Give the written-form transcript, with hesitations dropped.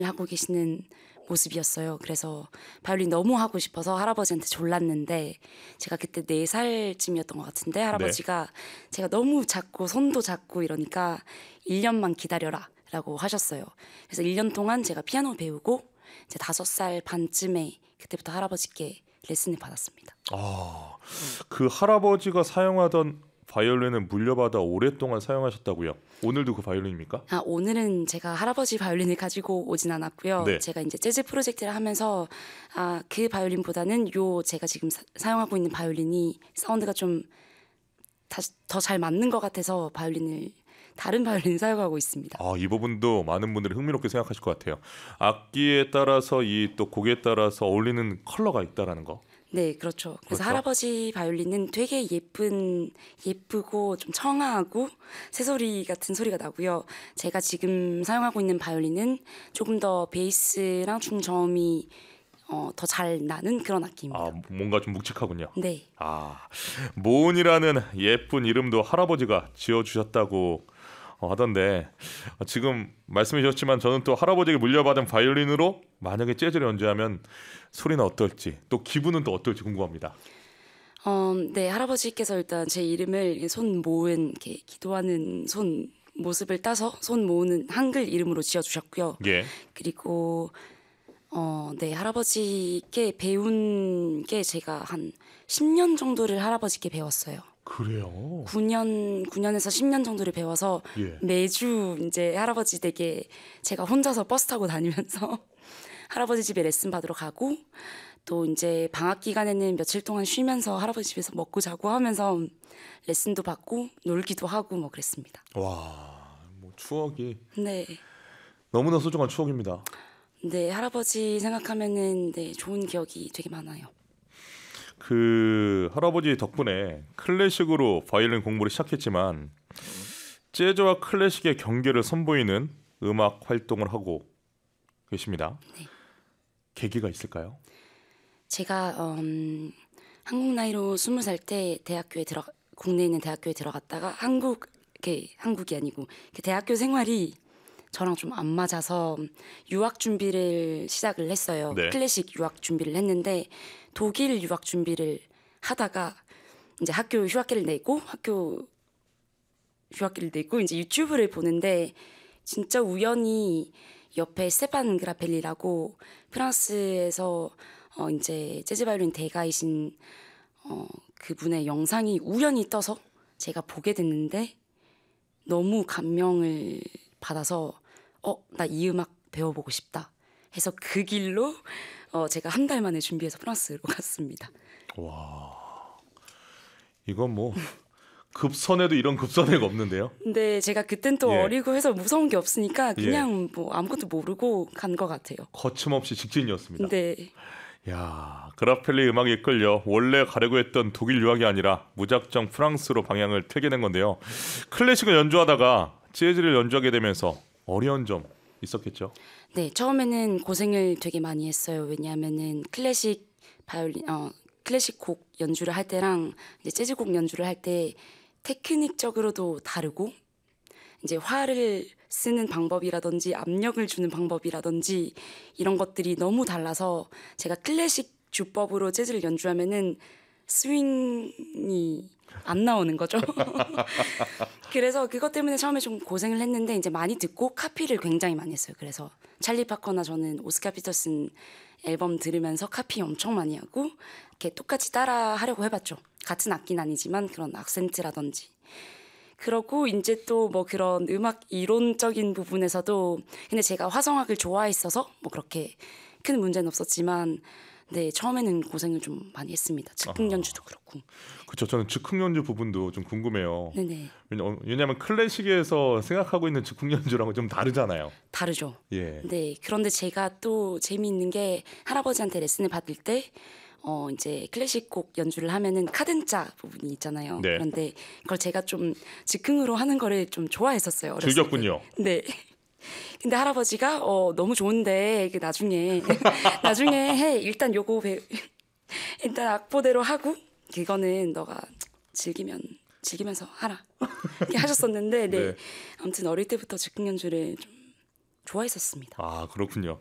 하고 계시는 모습이었어요. 그래서 바이올린 너무 하고 싶어서 할아버지한테 졸랐는데 제가 그때 4살쯤이었던 것 같은데 네. 할아버지가 제가 너무 작고 손도 작고 이러니까 1년만 기다려라 라고 하셨어요. 그래서 1년 동안 제가 피아노 배우고 이제 5살 반쯤에 그때부터 할아버지께 레슨을 받았습니다. 그 할아버지가 사용하던 바이올린을 물려받아 오랫동안 사용하셨다고요? 오늘도 그 바이올린입니까? 오늘은 제가 할아버지 바이올린을 가지고 오진 않았고요. 네. 제가 이제 재즈 프로젝트를 하면서 그 바이올린보다는 제가 지금 사용하고 있는 바이올린이 사운드가 좀 더 잘 맞는 것 같아서 다른 바이올린을 사용하고 있습니다. 이 부분도 많은 분들이 흥미롭게 생각하실 것 같아요. 악기에 따라서 이 또 곡에 따라서 어울리는 컬러가 있다라는 거. 네, 그렇죠. 그래서 그렇죠. 할아버지 바이올린은 되게 예쁘고 좀 청아하고 새소리 같은 소리가 나고요. 제가 지금 사용하고 있는 바이올린은 조금 더 베이스랑 중저음이 더 잘 나는 그런 악기입니다. 뭔가 좀 묵직하군요. 네. 모은이라는 예쁜 이름도 할아버지가 지어주셨다고 하던데 지금 말씀해 주셨지만 저는 또 할아버지에게 물려받은 바이올린으로 만약에 재즈를 연주하면 소리는 어떨지 또 기분은 또 어떨지 궁금합니다. 네, 할아버지께서 일단 제 이름을 손 모은 이렇게 기도하는 손 모습을 따서 손 모으는 한글 이름으로 지어주셨고요. 예. 그리고 네, 할아버지께 배운 게 제가 한 10년 정도를 할아버지께 배웠어요. 그래요? 9년에서 10년 정도를 배워서 예. 매주 이제 할아버지 댁에 제가 혼자서 버스 타고 다니면서 할아버지 집에 레슨 받으러 가고 또 이제 방학 기간에는 며칠 동안 쉬면서 할아버지 집에서 먹고 자고 하면서 레슨도 받고 놀기도 하고 뭐 그랬습니다. 뭐 추억이 네. 너무나 소중한 추억입니다. 네, 할아버지 생각하면은 네, 좋은 기억이 되게 많아요. 그 할아버지 덕분에 클래식으로 바이올린 공부를 시작했지만 재즈와 클래식의 경계를 선보이는 음악 활동을 하고 계십니다. 네. 계기가 있을까요? 제가 한국 나이로 20살 때 국내에 있는 대학교에 들어갔다가 한국이 아니고 그 대학교 생활이 저랑 좀 안 맞아서 유학 준비를 시작을 했어요. 네. 클래식 유학 준비를 했는데 독일 유학 준비를 하다가 이제 학교 휴학기를 내고 이제 유튜브를 보는데 진짜 우연히 옆에 스테판 그라펠리라고 프랑스에서 이제 재즈 바이올린 대가이신 그분의 영상이 우연히 떠서 제가 보게 됐는데 너무 감명을 받아서 나 이 음악 배워보고 싶다 해서 그 길로 제가 한 달 만에 준비해서 프랑스로 갔습니다. 이건 뭐 급선에도 이런 급선회가 없는데요. 근데 제가 그땐 또 예. 어리고 해서 무서운 게 없으니까 그냥 뭐 아무것도 모르고 간 것 같아요. 거침없이 직진이었습니다. 네. 야, 그라펠리 음악에 이끌려 원래 가려고 했던 독일 유학이 아니라 무작정 프랑스로 방향을 틀게 된 건데요. 클래식을 연주하다가 재즈를 연주하게 되면서 어려운 점 있었겠죠? 네, 처음에는 고생을 되게 많이 했어요. 왜냐하면은 클래식 곡 연주를 할 때랑 이제 재즈 곡 연주를 할 때 테크닉적으로도 다르고 이제 화를 쓰는 방법이라든지 압력을 주는 방법이라든지 이런 것들이 너무 달라서 제가 클래식 주법으로 재즈를 연주하면은 스윙이 안 나오는 거죠. 그래서 그것 때문에 처음에 좀 고생을 했는데 이제 많이 듣고 카피를 굉장히 많이 했어요. 그래서 찰리 파커나 저는 오스카 피터슨 앨범 들으면서 카피 엄청 많이 하고 이렇게 똑같이 따라 하려고 해봤죠. 같은 악기는 아니지만 그런 악센트라든지. 그러고 이제 또 뭐 그런 음악 이론적인 부분에서도 근데 제가 화성악을 좋아했어서 뭐 그렇게 큰 문제는 없었지만 네, 처음에는 고생을 좀 많이 했습니다. 즉흥 연주도 그렇고. 그렇죠. 저는 즉흥 연주 부분도 좀 궁금해요. 네네. 왜냐하면 클래식에서 생각하고 있는 즉흥 연주랑은 좀 다르잖아요. 다르죠. 예. 네, 그런데 제가 또 재미있는 게 할아버지한테 레슨을 받을 때 이제 클래식 곡 연주를 하면은 카덴자 부분이 있잖아요. 네. 그런데 그걸 제가 좀 즉흥으로 하는 거를 좀 좋아했었어요. 어렸을 즐겼군요. 때. 네. 근데 할아버지가 너무 좋은데 나중에 해. 일단 일단 악보대로 하고 그거는 너가 즐기면서 하라. 이렇게 하셨었는데 네. 네. 아무튼 어릴 때부터 즉흥 연주를 좀 좋아했었습니다. 아, 그렇군요.